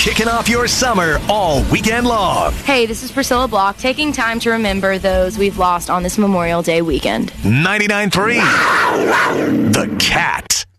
kicking off your summer all weekend long. Hey, this is Priscilla Block, taking time to remember those we've lost on this Memorial Day weekend. 99.3 The Cat.